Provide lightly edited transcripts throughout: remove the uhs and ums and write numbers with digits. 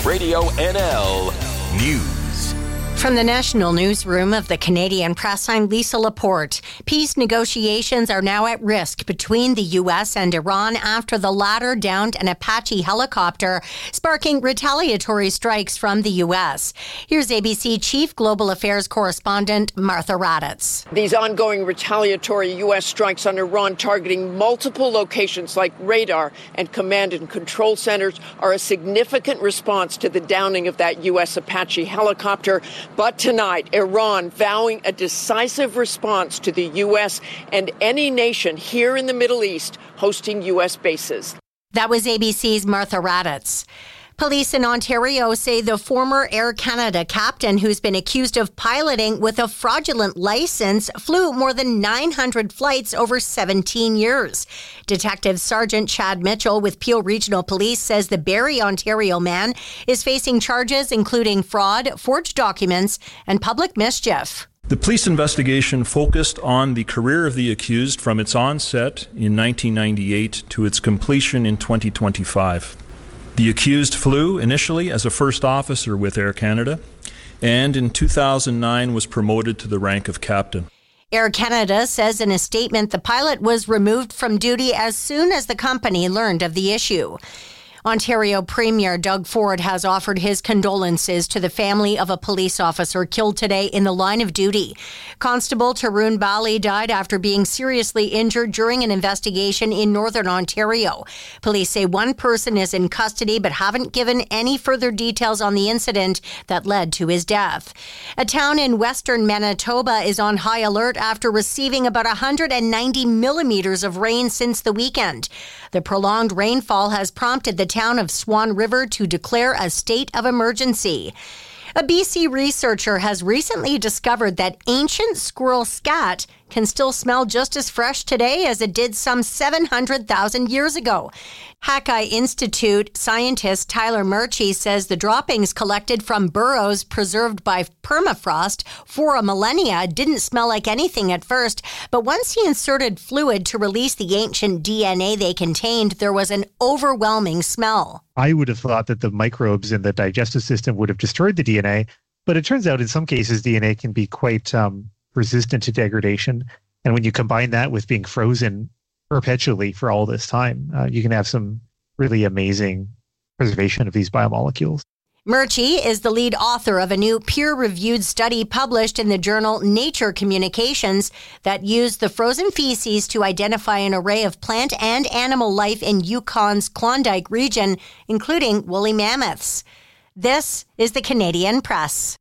Radio NL News. From the National Newsroom of the Canadian Press, I'm Lisa Laporte. Peace negotiations are now at risk between the U.S. and Iran after the latter downed an Apache helicopter, sparking retaliatory strikes from the U.S. Here's ABC Chief Global Affairs Correspondent Martha Raddatz. These ongoing retaliatory U.S. strikes on Iran targeting multiple locations like radar and command and control centers are a significant response to the downing of that U.S. Apache helicopter. But tonight, Iran vowing a decisive response to the U.S. and any nation here in the Middle East hosting U.S. bases. That was ABC's Martha Raddatz. Police in Ontario say the former Air Canada captain who's been accused of piloting with a fraudulent license flew more than 900 flights over 17 years. Detective Sergeant Chad Mitchell with Peel Regional Police says the Barrie, Ontario man is facing charges including fraud, forged documents, and public mischief. The police investigation focused on the career of the accused from its onset in 1998 to its completion in 2025. The accused flew initially as a first officer with Air Canada and in 2009 was promoted to the rank of captain. Air Canada says in a statement the pilot was removed from duty as soon as the company learned of the issue. Ontario Premier Doug Ford has offered his condolences to the family of a police officer killed today in the line of duty. Constable Tarun Bali died after being seriously injured during an investigation in Northern Ontario. Police say one person is in custody but haven't given any further details on the incident that led to his death. A town in western Manitoba is on high alert after receiving about 190 millimeters of rain since the weekend. The prolonged rainfall has prompted the town of Swan River to declare a state of emergency. A BC researcher has recently discovered that ancient squirrel scat can still smell just as fresh today as it did some 700,000 years ago. Hakai Institute scientist Tyler Murchie says the droppings collected from burrows preserved by permafrost for a millennia didn't smell like anything at first, but once he inserted fluid to release the ancient DNA they contained, there was an overwhelming smell. I would have thought that the microbes in the digestive system would have destroyed the DNA, but it turns out in some cases DNA can be quite resistant to degradation. And when you combine that with being frozen perpetually for all this time, you can have some really amazing preservation of these biomolecules. Murchie is the lead author of a new peer-reviewed study published in the journal Nature Communications that used the frozen feces to identify an array of plant and animal life in Yukon's Klondike region, including woolly mammoths. This is the Canadian Press.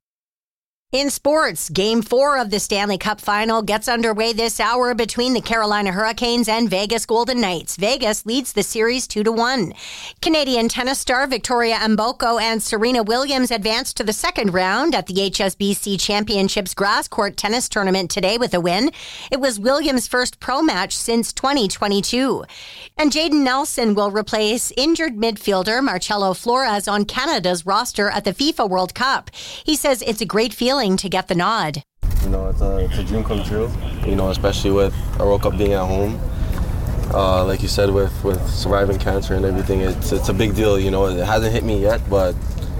In sports, Game 4 of the Stanley Cup Final gets underway this hour between the Carolina Hurricanes and Vegas Golden Knights. Vegas leads the series 2-1. Canadian tennis star Victoria Mboko and Serena Williams advanced to the second round at the HSBC Championships grass court tennis tournament today with a win. It was Williams' first pro match since 2022. And Jayden Nelson will replace injured midfielder Marcelo Flores on Canada's roster at the FIFA World Cup. He says it's a great feeling to get the nod. You know, it's a dream come true, you know, especially with a World Cup being at home. Like you said, with surviving cancer and everything, it's a big deal, you know. It hasn't hit me yet, but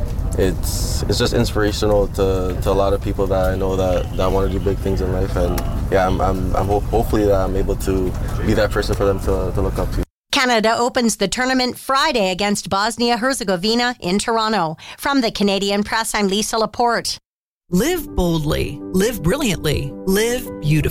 it's just inspirational to a lot of people that I know that want to do big things in life. And yeah, I'm hopefully that I'm able to be that person for them to look up to. Canada opens the tournament Friday against Bosnia-Herzegovina in Toronto. From the Canadian Press, I'm Lisa Laporte. Live boldly, live brilliantly, live beautifully.